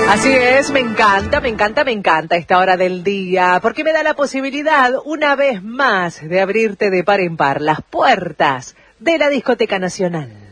Así es, me encanta esta hora del día, porque me da la posibilidad, una vez más, de abrirte de par en par las puertas de la Discoteca Nacional.